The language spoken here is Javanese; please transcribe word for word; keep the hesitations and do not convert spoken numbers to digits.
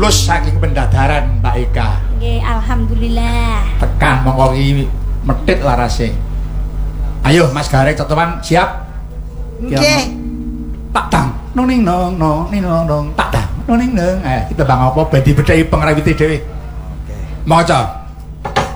lulus saking pendadaran Mbak Eka. Nggih, alhamdulillah. Tekan mongko iki metit larase. Ayo Mas Gareng Cotoman siap? Nggih. Tak dang nong ning nong nong ning nong nong tak dang nong ning nong. Eh kita bang apa badhe bedheki pengrawite dhewe. Oke. Maca.